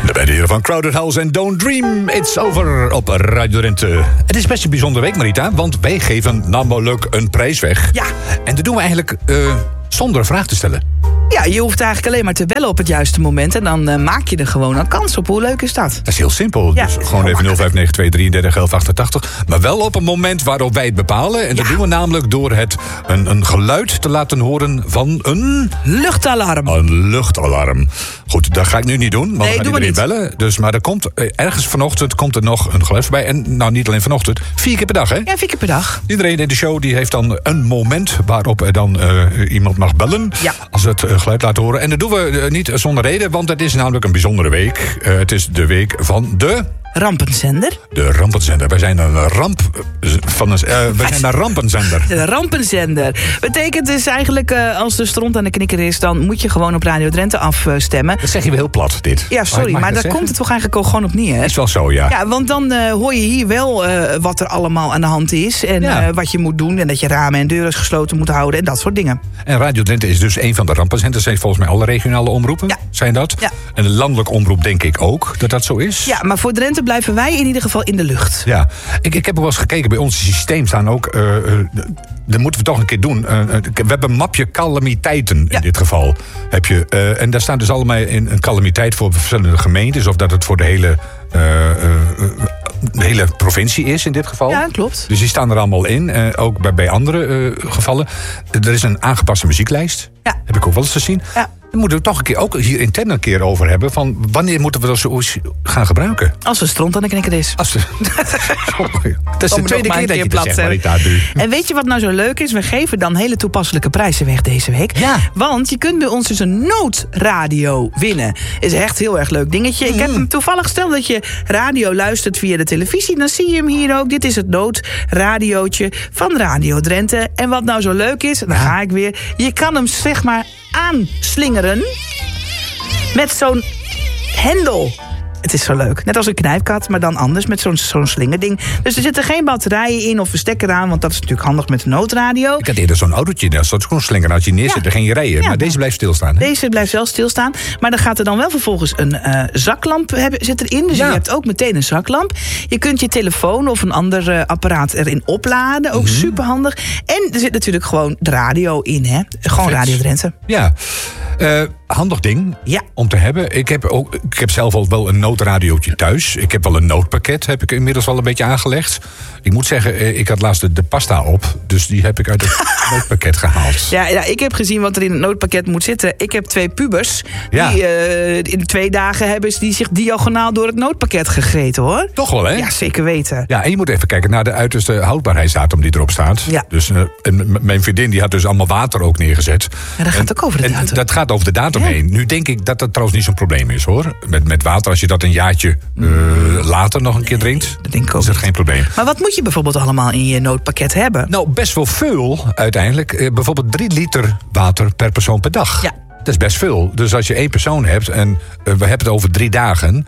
De beide heren van Crowded House en Don't Dream. It's over op Radio Drenthe. Het is best een bijzondere week, Marita, want wij geven namelijk een prijs weg. Ja. En dat doen we eigenlijk zonder een vraag te stellen. Ja, je hoeft eigenlijk alleen maar te bellen op het juiste moment. En dan maak je er gewoon een kans op. Hoe leuk is dat? Dat is heel simpel. Ja, dus is gewoon heel even 059231188. Maar wel op een moment waarop wij het bepalen. En dat doen we namelijk door een geluid te laten horen van een... Luchtalarm. Een luchtalarm. Goed, dat ga ik nu niet doen. Want Nee, we gaan doen we iedereen niet. bellen. Dus, maar er komt ergens vanochtend komt er nog een geluid voorbij. En nou, niet alleen vanochtend. 4 keer per dag, hè? Ja, 4 keer per dag. Iedereen in de show die heeft dan een moment waarop er dan iemand mag bellen. Ja. Als we het geluid laten horen. En dat doen we niet zonder reden, want het is namelijk een bijzondere week. Het is de week van de... Rampenzender. De rampenzender. Wij zijn een rampenzender. De rampenzender. Betekent dus eigenlijk, als de stront aan de knikker is, dan moet je gewoon op Radio Drenthe afstemmen. Dat zeg je wel heel plat, dit. Ja, sorry, maar daar komt het toch eigenlijk ook gewoon op neer. Is wel zo, ja. Ja, want dan hoor je hier wel wat er allemaal aan de hand is. En wat je moet doen. En dat je ramen en deuren gesloten moet houden. En dat soort dingen. En Radio Drenthe is dus een van de rampenzenders. Zijn volgens mij alle regionale omroepen. Ja. Zijn dat? Ja. En de landelijke omroep denk ik ook dat dat zo is. Ja, maar voor Drenthe blijven wij in ieder geval in de lucht. Ja, ik heb ook wel eens gekeken. Bij ons systeem staan ook... dat moeten we toch een keer doen. We hebben een mapje calamiteiten in dit geval. Heb je, en daar staan dus allemaal in een calamiteit voor verschillende gemeentes. Of dat het voor de hele provincie is in dit geval. Ja, klopt. Dus die staan er allemaal in. Ook bij andere gevallen. Er is een aangepaste muzieklijst. Ja. Heb ik ook wel eens gezien. Ja. Daar moeten we het toch een keer ook hier intern een keer over hebben. Van wanneer moeten we dat zo gaan gebruiken? Als de stront aan de knikker is. Dat is de tweede keer dat je het zegt, Marita, nu. En weet je wat nou zo leuk is? We geven dan hele toepasselijke prijzen weg deze week. Ja. Want je kunt bij ons dus een noodradio winnen. Is echt een heel erg leuk dingetje. Ik heb hem toevallig gesteld dat je radio luistert via de televisie. Dan zie je hem hier ook. Dit is het noodradiootje van Radio Drenthe. En wat nou zo leuk is, dan ga ik weer. Je kan hem zeg maar aanslingeren met zo'n hendel. Het is zo leuk. Net als een knijpkat, maar dan anders met zo'n slingerding. Dus er zitten geen batterijen in of stekker aan, want dat is natuurlijk handig met de noodradio. Ik had eerder zo'n autootje, dat is gewoon slinger. Als je neerzet, dan ging je rijden. Ja, maar deze blijft stilstaan. Hè? Deze blijft wel stilstaan. Maar dan gaat er dan wel vervolgens een zaklamp zit erin. Dus je hebt ook meteen een zaklamp. Je kunt je telefoon of een ander apparaat erin opladen. Ook superhandig. En er zit natuurlijk gewoon de radio in. Hè? Gewoon Radio Drenthe. Ja. Handig ding om te hebben. Ik heb zelf al wel een noodradiootje thuis. Ik heb wel een noodpakket, heb ik inmiddels wel een beetje aangelegd. Ik moet zeggen, ik had laatst de pasta op. Dus die heb ik uit het noodpakket gehaald. Ja, ik heb gezien wat er in het noodpakket moet zitten. Ik heb 2 pubers. Ja. Die in 2 dagen hebben die zich diagonaal door het noodpakket gegeten, hoor. Toch wel, hè? Ja, zeker weten. Ja, en je moet even kijken naar de uiterste houdbaarheidsdatum die erop staat. Ja. Dus en mijn vriendin die had dus allemaal water ook neergezet. Ja, dat gaat ook over de datum. En dat gaat over de datum heen. Nu denk ik dat dat trouwens niet zo'n probleem is, hoor. Met water, als je dat een jaartje later nog een keer drinkt, dat denk ik ook is dat niet. geen probleem. Maar wat moet je bijvoorbeeld allemaal in je noodpakket hebben? Nou, best wel veel uiteindelijk. Bijvoorbeeld 3 liter water per persoon per dag. Ja. Dat is best veel. Dus als je 1 persoon hebt en we hebben het over 3 dagen.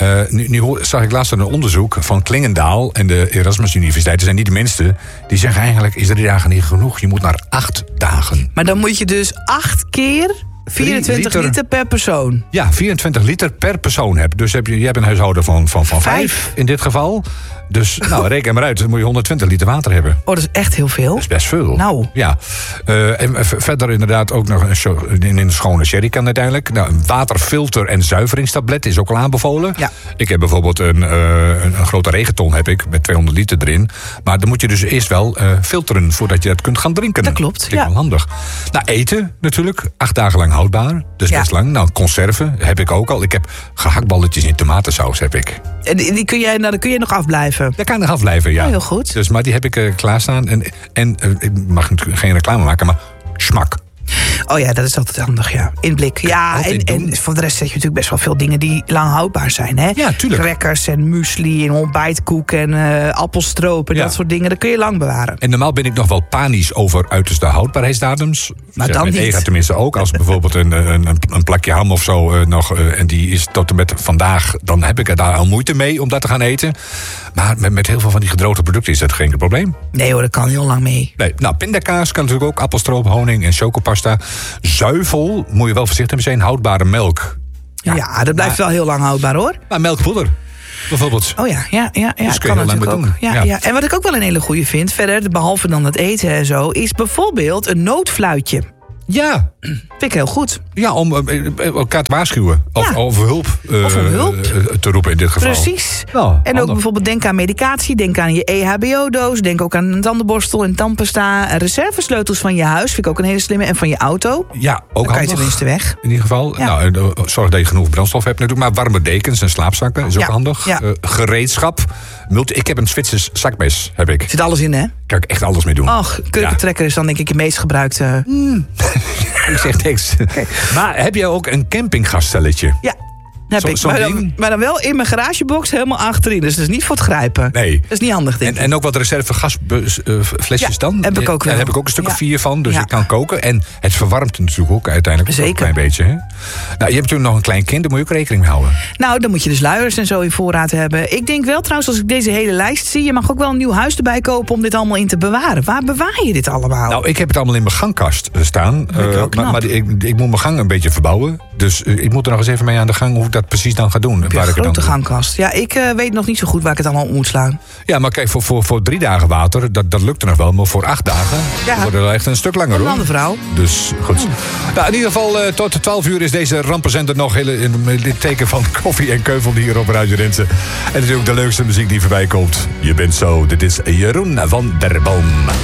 Nu zag ik laatst een onderzoek van Klingendaal en de Erasmus Universiteit. Dat zijn niet de minste. Die zeggen eigenlijk is 3 dagen niet genoeg. Je moet naar 8 dagen. Maar dan moet je dus 8 keer 24 liter per persoon. Ja, 24 liter per persoon hebt. Dus je hebt een huishouden van 5 in dit geval. Dus nou, reken maar uit, dan moet je 120 liter water hebben. Oh, dat is echt heel veel. Dat is best veel. Nou. Ja. En verder inderdaad ook nog een schone sherrycan uiteindelijk. Nou, een waterfilter en zuiveringstablet is ook al aanbevolen. Ja. Ik heb bijvoorbeeld een grote regenton heb ik met 200 liter erin. Maar dan moet je dus eerst wel filteren voordat je dat kunt gaan drinken. Dat klopt, Dat is wel handig. Nou, eten natuurlijk. 8 dagen lang houdbaar. Dus best lang. Nou, conserven heb ik ook al. Ik heb gehaktballetjes in tomatensaus heb ik. En dan kun je nog afblijven. Daar kan ik nog afblijven, ja. Oh, heel goed. Dus, maar die heb ik klaarstaan. En ik mag natuurlijk geen reclame maken, maar smak. Oh ja, dat is altijd handig, ja. In blik. Ja, en voor de rest heb je natuurlijk best wel veel dingen die lang houdbaar zijn, hè? Ja, tuurlijk. Crackers en muesli en ontbijtkoek en appelstroop en dat soort dingen. Dat kun je lang bewaren. En normaal ben ik nog wel panisch over uiterste houdbaarheidsdatums. Maar dan niet. Ega tenminste ook. Als bijvoorbeeld een plakje ham of zo en die is tot en met vandaag, dan heb ik er daar al moeite mee om dat te gaan eten. Maar met heel veel van die gedroogde producten is dat geen probleem. Nee hoor, dat kan heel lang mee. Nee, nou, pindakaas kan natuurlijk ook, appelstroop, honing en chocopasta. Zuivel, moet je wel voorzichtig mee zijn, houdbare melk. Ja, dat blijft wel heel lang houdbaar, hoor. Maar melkpoeder, bijvoorbeeld. Oh ja, Dus kan natuurlijk ook. Ja. Ja. En wat ik ook wel een hele goeie vind, verder, behalve dan het eten en zo, is bijvoorbeeld een noodfluitje. Ja. Vind ik heel goed. Ja, om elkaar te waarschuwen. Of hulp, te roepen in dit geval. Precies. Nou, en ook bijvoorbeeld denk aan medicatie, denk aan je EHBO-doos, denk ook aan een tandenborstel en tandpasta. Reservesleutels van je huis, vind ik ook een hele slimme. En van je auto. Ja, ook dan kan je handig. tenminste weg. In ieder geval. Ja. Nou, zorg dat je genoeg brandstof hebt natuurlijk. Maar warme dekens en slaapzakken is ook handig. Ja. Gereedschap. Ik heb een Zwitsers zakmes, heb ik. Zit alles in, hè? Kan ik echt alles mee doen. Och, kurkentrekker is dan denk ik je meest gebruikte. Ik zeg niks. Okay. Maar heb jij ook een campinggasstelletje? Ja, heb ik. Maar dan wel in mijn garagebox helemaal achterin. Dus dat is niet voor het grijpen. Nee. Dat is niet handig, denk ik. En ook wat reservegasflesjes dan? Heb ik ook wel. Daar heb ik ook een stuk of 4 van. Dus ik kan koken. En het verwarmt natuurlijk ook uiteindelijk een klein beetje. Hè? Nou, je hebt natuurlijk nog een klein kind. Daar moet je ook rekening mee houden. Nou, dan moet je dus luiers en zo in voorraad hebben. Ik denk wel trouwens, als ik deze hele lijst zie, je mag ook wel een nieuw huis erbij kopen om dit allemaal in te bewaren. Waar bewaar je dit allemaal? Nou, ik heb het allemaal in mijn gangkast staan. Maar ik moet mijn gang een beetje verbouwen. Dus ik moet er nog eens even mee aan de gang hoe ik dat precies dan ga doen. Een grote gangkast. Ja, ik weet nog niet zo goed waar ik het allemaal op moet slaan. Ja, maar kijk, voor 3 dagen water, dat lukt er nog wel. Maar voor 8 dagen wordt het echt een stuk langer, hoor. Een andere vrouw. Dus goed. Nou, in ieder geval, tot 12 uur is deze rampenzender nog in het teken van koffie en keuvel hier op Radio Rensen. En natuurlijk de leukste muziek die voorbij komt. Je bent zo. Dit is Jeroen van der Boom.